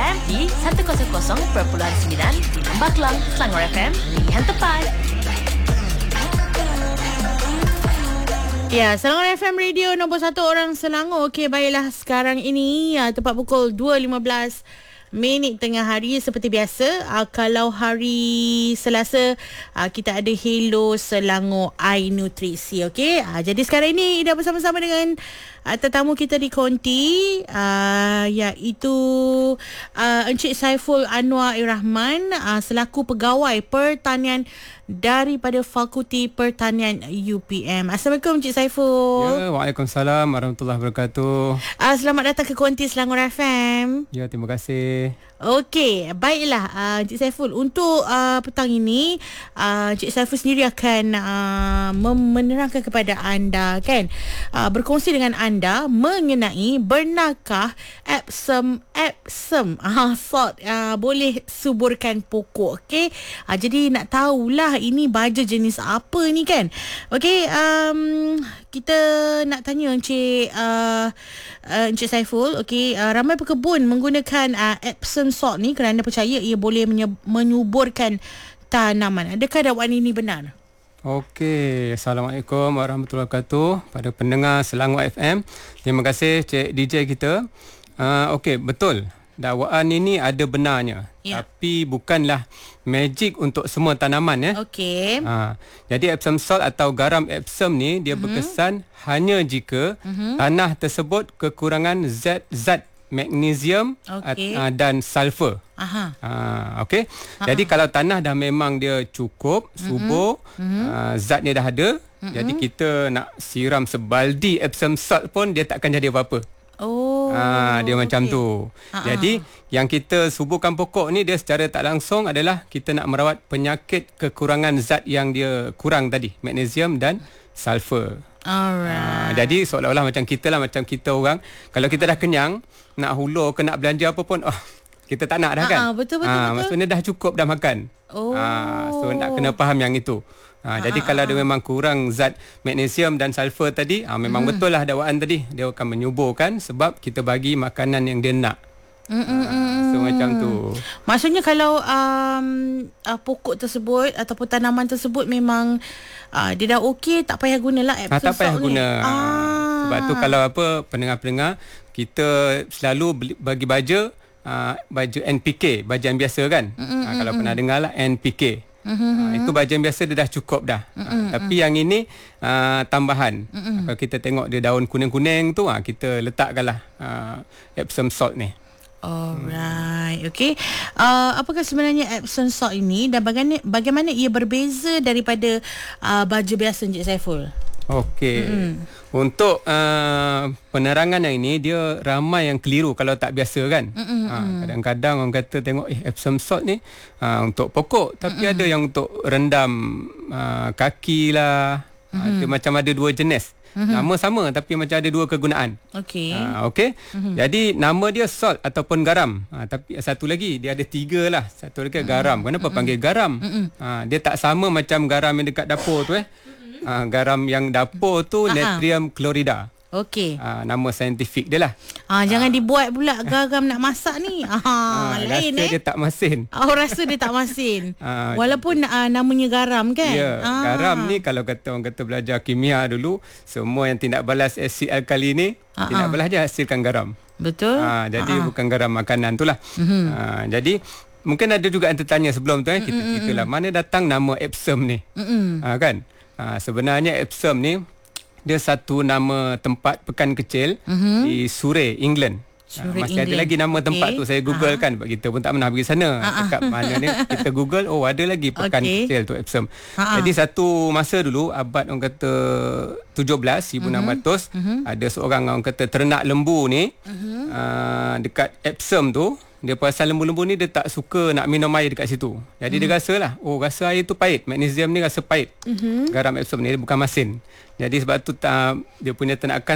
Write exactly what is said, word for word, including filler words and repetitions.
M di seratus perpuluhan sembilan di Lembah Kelang, Selangor F M, pilihan tepat. Ya, Selangor F M Radio nombor satu orang Selangor. Okey, baiklah sekarang ini ya, tepat pukul dua lima belas minit tengah hari seperti biasa. Uh, kalau hari Selasa uh, kita ada Hello Selangor I Nutrisi. Okey. Uh, jadi sekarang ini dah bersama-sama dengan uh, tetamu kita di konti uh, iaitu uh, Encik Saiful Anwar Irrahman uh, selaku pegawai pertanian daripada Fakulti Pertanian U P M. Assalamualaikum Encik Saiful. Ya, Waalaikumsalam warahmatullahi wabarakatuh. Uh, selamat datang ke konti Selangor F M. Ya, terima kasih. Okey, baiklah uh, Encik Saiful, untuk uh, petang ini uh, Encik Saiful sendiri akan uh, menerangkan kepada anda, kan, uh, berkongsi dengan anda mengenai benarkah Epsom Epsom uh, salt uh, boleh suburkan pokok. Okey, uh, jadi nak tahulah ini baja jenis apa ni, kan. Okey, um, kita nak tanya Encik uh, uh, Encik Saiful. Okey, uh, ramai pekebun menggunakan uh, Epsom salt ni kerana percaya ia boleh menye- menyuburkan tanaman. Adakah dakwaan ini benar? Okey, Assalamualaikum warahmatullahi wabarakatuh pada pendengar Selangor F M. Terima kasih Cik D J kita. Uh, Okey, betul. Dakwaan ini ada benarnya. Ya. Tapi bukanlah magic untuk semua tanaman, ya. Okey. Ha, jadi Epsom salt atau garam Epsom ni dia uh-huh. berkesan hanya jika uh-huh. tanah tersebut kekurangan zat-zat magnesium okay. uh, dan sulfur. Aha. Uh, okey. Jadi kalau tanah dah memang dia cukup, subur, uh-huh. uh, zatnya dah ada, uh-huh. jadi kita nak siram sebaldi Epsom salt pun dia takkan jadi apa-apa. Oh. Ah, dia macam okay. tu. Uh-huh. Jadi yang kita suburkan pokok ni dia secara tak langsung adalah kita nak merawat penyakit kekurangan zat yang dia kurang tadi, magnesium dan sulfur. Alright. Ah, jadi seolah-olah macam kita lah, macam kita orang kalau kita dah kenyang, nak hulur ke nak belanja apa pun, oh, kita tak nak dah, kan. Uh-huh. Betul betul. Ah, betul. maksudnya dah cukup dah makan. Oh. Ah, so nak kena faham yang itu. Ha, jadi kalau dia memang kurang zat magnesium dan sulfur tadi, ha, memang hmm. betul lah dakwaan tadi. Dia akan menyuburkan sebab kita bagi makanan yang dia nak. Ha, so macam tu. Maksudnya kalau um, uh, pokok tersebut ataupun tanaman tersebut memang uh, dia dah okey, tak payah gunalah Epsom ha, tak payah salt guna. ni. Ah. Sebab tu kalau apa pendengar-pendengar, kita selalu beli, bagi baja uh, baja N P K, baja yang biasa, kan. Mm-mm, ha, kalau mm-mm. pernah dengar lah N P K. Mm-hmm. Ha, itu baja yang biasa dia dah cukup dah. Mm-hmm. Ha, tapi yang ini uh, tambahan. Mm-hmm. Ha, kalau kita tengok dia daun kuning-kuning tu, ha, kita letakkanlah uh, Epsom salt ni. Alright, okay. Uh, apakah sebenarnya Epsom salt ini dan bagaimana, bagaimana ia berbeza daripada uh, baja biasa, Encik Saiful? Okey. Mm-hmm. Untuk uh, penerangan yang ini, dia ramai yang keliru kalau tak biasa, kan. Mm-hmm. Ha, kadang-kadang orang kata tengok eh Epsom salt ni uh, untuk pokok, tapi mm-hmm. ada yang untuk rendam uh, kaki lah. Mm-hmm. Ha, dia macam ada dua jenis. Mm-hmm. Nama sama tapi macam ada dua kegunaan. Okey. Ha, okey. Mm-hmm. Jadi nama dia salt ataupun garam. Ha, tapi satu lagi dia ada tiga lah. Satu lagi mm-hmm. garam. Kenapa mm-hmm. panggil garam? Mm-hmm. Ha, dia tak sama macam garam yang dekat dapur tu, eh. Uh, garam yang dapur tu uh-huh. natrium chlorida. Okey. Uh, nama saintifik dia lah. Ah, uh, jangan dibuat pula garam nak masak ni. Ah, uh, lain rasa eh. dia tak masin. Oh, rasa dia tak masin. uh, Walaupun uh, namanya garam, kan? Ya, uh. garam ni kalau kata orang kata belajar kimia dulu, semua yang tindak balas asid alkali ni, uh-huh. tindak balas dia hasilkan garam. Betul. Uh, jadi uh-huh. bukan garam makanan tu lah. Uh-huh. Uh, jadi mungkin ada juga yang tertanya sebelum tu, eh, kita uh-huh. cerita lah mana datang nama Epsom ni. Uh-huh. Uh, kan? Ha, sebenarnya Epsom ni dia satu nama tempat pekan kecil uh-huh. di Surrey, England. Ha, masih England. Ada lagi nama tempat okay. tu saya google, uh-huh. kan, sebab kita pun tak pernah pergi sana. Uh-huh. Dekat mana ni kita google, oh ada lagi pekan okay. kecil tu Epsom. Uh-huh. Jadi satu masa dulu abad orang kata tujuh belas, seribu enam ratus, uh-huh. ada seorang orang kata ternak lembu ni uh-huh. uh, dekat Epsom tu. Dia perasan lembu-lembu ni dia tak suka nak minum air dekat situ. Jadi mm. dia rasa lah, oh rasa air tu pahit. Magnesium ni rasa pahit. Mm-hmm. Garam Epsom ni dia bukan masin. Jadi sebab tu uh, dia punya tenakan